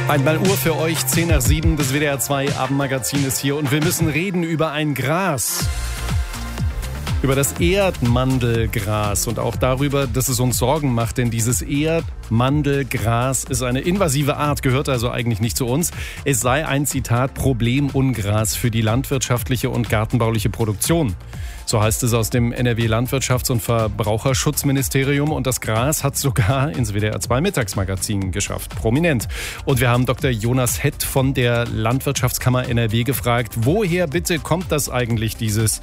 Einmal Uhr für euch, 10 nach 7, das WDR 2 Abendmagazin ist hier und wir müssen reden über ein Gras. Über das Erdmandelgras und auch darüber, dass es uns Sorgen macht, denn dieses Erdmandelgras ist eine invasive Art, gehört also eigentlich nicht zu uns. Es sei ein, Zitat, Problemungras für die landwirtschaftliche und gartenbauliche Produktion. So heißt es aus dem NRW-Landwirtschafts- und Verbraucherschutzministerium und das Gras hat sogar ins WDR 2 Mittagsmagazin geschafft, prominent. Und wir haben Dr. Jonas Hett von der Landwirtschaftskammer NRW gefragt, woher bitte kommt das eigentlich, dieses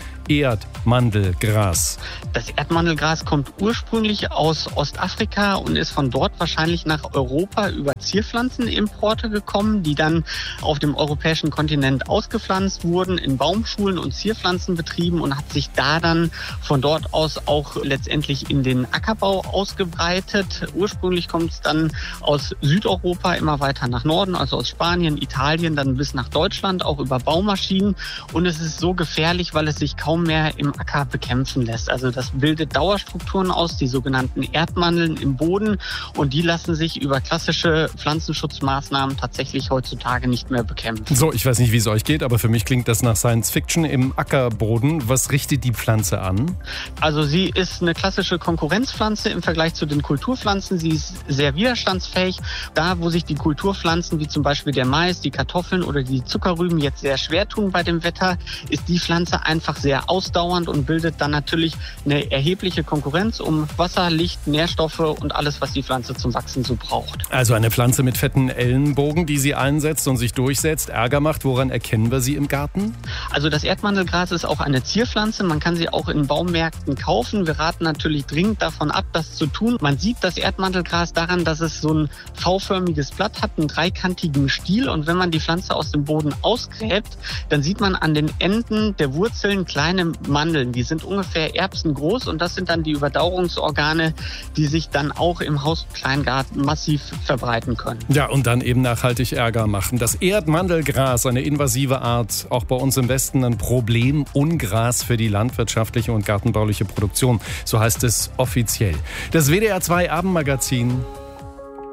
Erdmandelgras? Das Erdmandelgras kommt ursprünglich aus Ostafrika und ist von dort wahrscheinlich nach Europa über Zierpflanzenimporte gekommen, die dann auf dem europäischen Kontinent ausgepflanzt wurden, in Baumschulen und Zierpflanzenbetrieben und hat sich da dann von dort aus auch letztendlich in den Ackerbau ausgebreitet. Ursprünglich kommt es dann aus Südeuropa immer weiter nach Norden, also aus Spanien, Italien, dann bis nach Deutschland, auch über Baumaschinen. Und es ist so gefährlich, weil es sich kaum mehr im Acker bekämpfen lässt. Also das bildet Dauerstrukturen aus, die sogenannten Erdmandeln im Boden. Und die lassen sich über klassische Pflanzenschutzmaßnahmen tatsächlich heutzutage nicht mehr bekämpfen. So, ich weiß nicht, wie es euch geht, aber für mich klingt das nach Science Fiction im Ackerboden. Was richtet die Pflanze an? Also sie ist eine klassische Konkurrenzpflanze im Vergleich zu den Kulturpflanzen. Sie ist sehr widerstandsfähig. Da, wo sich die Kulturpflanzen, wie zum Beispiel der Mais, die Kartoffeln oder die Zuckerrüben jetzt sehr schwer tun bei dem Wetter, ist die Pflanze einfach sehr ausdauernd und bildet dann natürlich eine erhebliche Konkurrenz um Wasser, Licht, Nährstoffe und alles, was die Pflanze zum Wachsen so braucht. Also eine Pflanze mit fetten Ellenbogen, die sie einsetzt und sich durchsetzt, Ärger macht. Woran erkennen wir sie im Garten? Also das Erdmandelgras ist auch eine Zierpflanze. Man kann sie auch in Baumärkten kaufen. Wir raten natürlich dringend davon ab, das zu tun. Man sieht das Erdmandelgras daran, dass es so ein V-förmiges Blatt hat, einen dreikantigen Stiel. Und wenn man die Pflanze aus dem Boden ausgräbt, dann sieht man an den Enden der Wurzeln kleine Mandeln. Die sind ungefähr erbsengroß und das sind dann die Überdauerungsorgane, die sich dann auch im Haus- und Kleingarten massiv verbreiten können. Ja, und dann eben nachhaltig Ärger machen. Das Erdmandelgras, eine invasive Art, auch bei uns im Westen ein Problemungras für die landwirtschaftliche und gartenbauliche Produktion. So heißt es offiziell. Das WDR 2 Abendmagazin